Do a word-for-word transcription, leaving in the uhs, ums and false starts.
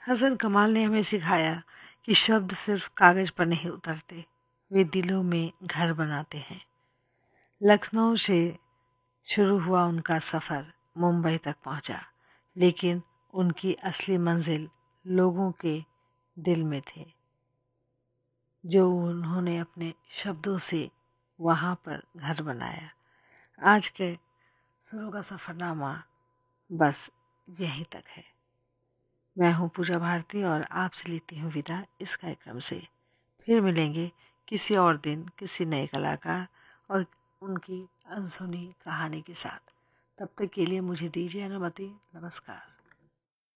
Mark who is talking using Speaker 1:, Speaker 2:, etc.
Speaker 1: हसन कमाल ने हमें सिखाया कि शब्द सिर्फ कागज पर नहीं उतरते, वे दिलों में घर बनाते हैं। लखनऊ से शुरू हुआ उनका सफ़र मुंबई तक पहुंचा, लेकिन उनकी असली मंजिल लोगों के दिल में थे, जो उन्होंने अपने शब्दों से वहाँ पर घर बनाया। आज के शुरू का सफ़रनामा बस यहीं तक है। मैं हूँ पूजा भारती और आपसे लेती हूँ विदा इस कार्यक्रम से। फिर मिलेंगे किसी और दिन किसी नए कलाकार और उनकी अनसुनी कहानी के साथ। तब तक के लिए मुझे दीजिए अनुमति। नमस्कार।